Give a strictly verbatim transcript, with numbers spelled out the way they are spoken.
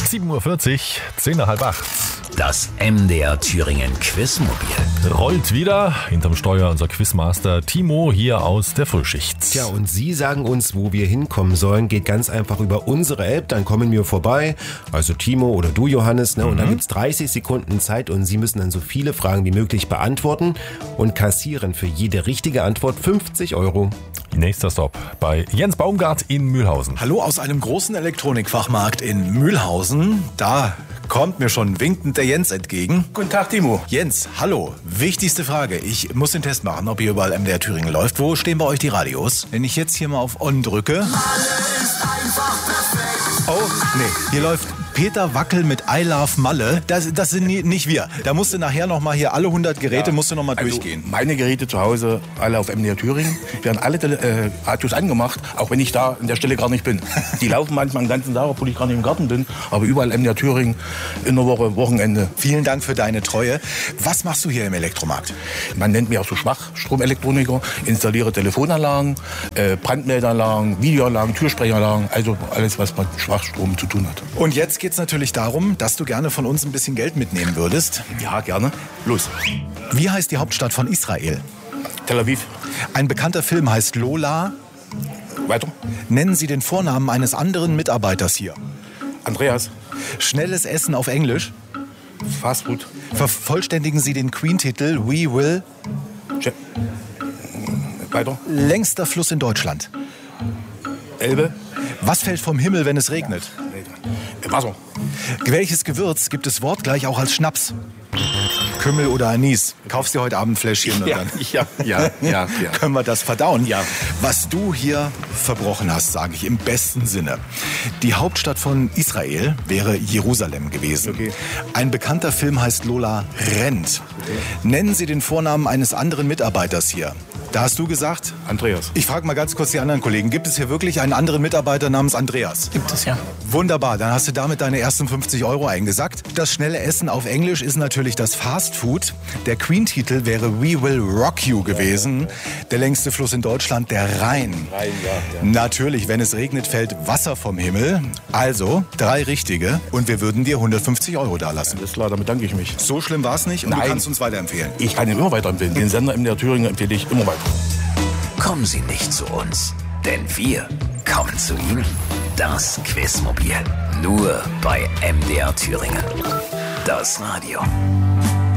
sieben Uhr vierzig, zehn nach halb acht. Das M D R Thüringen Quizmobil rollt wieder. Hinterm Steuer unser Quizmaster Timo hier aus der Frühschicht. Tja, und Sie sagen uns, wo wir hinkommen sollen. Geht ganz einfach über unsere App, dann kommen wir vorbei. Also Timo oder du, Johannes. Ne? Und mhm. dann gibt's dreißig Sekunden Zeit und Sie müssen dann so viele Fragen wie möglich beantworten und kassieren für jede richtige Antwort fünfzig Euro. Nächster Stopp bei Jens Baumgart in Mühlhausen. Hallo aus einem großen Elektronikfachmarkt in Mühlhausen. Da kommt mir schon winkend der Jens entgegen. Guten Tag, Timo. Jens, hallo. Wichtigste Frage. Ich muss den Test machen, ob hier überall M D R Thüringen läuft. Wo stehen bei euch die Radios? Wenn ich jetzt hier mal auf On drücke. Oh, nee, hier läuft Peter Wackel mit I Love Malle. Das, das sind nie, nicht wir. Da musst du nachher noch mal hier alle hundert Geräte ja, musst du noch mal also durchgehen. Meine Geräte zu Hause, alle auf M D R Thüringen, werden alle äh, Radios angemacht, auch wenn ich da an der Stelle gar nicht bin. Die laufen manchmal den ganzen Tag, obwohl ich gar nicht im Garten bin, aber überall M D R Thüringen, in der Woche, Wochenende. Vielen Dank für deine Treue. Was machst du hier im Elektromarkt? Man nennt mich auch so Schwachstromelektroniker, installiere Telefonanlagen, äh, Brandmeldeanlagen, Videoanlagen, Türsprechanlagen, also alles, was mit Schwachstrom zu tun hat. Und jetzt geht es natürlich darum, dass du gerne von uns ein bisschen Geld mitnehmen würdest. Ja, gerne. Los. Wie heißt die Hauptstadt von Israel? Tel Aviv. Ein bekannter Film heißt Lola. Weiter. Nennen Sie den Vornamen eines anderen Mitarbeiters hier. Andreas. Schnelles Essen auf Englisch. Fast Food. Vervollständigen Sie den Queen-Titel We Will. Je- Weiter. Längster Fluss in Deutschland. Elbe. Was fällt vom Himmel, wenn es regnet? Wasser. Welches Gewürz gibt es wortgleich auch als Schnaps? Kümmel oder Anis? Kaufst dir heute Abend ein Fläschchen und Ja, dann ja, ja, ja, ja. können wir das verdauen. Ja. Was du hier verbrochen hast, sage ich im besten Sinne. Die Hauptstadt von Israel wäre Jerusalem gewesen. Okay. Ein bekannter Film heißt Lola rennt. Okay. Nennen Sie den Vornamen eines anderen Mitarbeiters hier. Da hast du gesagt? Andreas. Ich frage mal ganz kurz die anderen Kollegen. Gibt es hier wirklich einen anderen Mitarbeiter namens Andreas? Gibt es ja. Wunderbar, dann hast du damit deine ersten fünfzig Euro eingesackt. Das schnelle Essen auf Englisch ist natürlich das Fast Food. Der Queen-Titel wäre We Will Rock You gewesen. Der längste Fluss in Deutschland, der Rhein. Rhein, ja, ja. Natürlich, wenn es regnet, fällt Wasser vom Himmel. Also drei richtige und wir würden dir hundertfünfzig Euro dalassen. Alles klar, damit danke ich mich. So schlimm war es nicht und Nein. du kannst uns weiterempfehlen. Ich kann ihn immer weiterempfehlen. Den Sender M D R Thüringen empfehle ich immer weiter. Kommen Sie nicht zu uns, denn wir kommen zu Ihnen. Das Quizmobil, nur bei M D R Thüringen. Das Radio.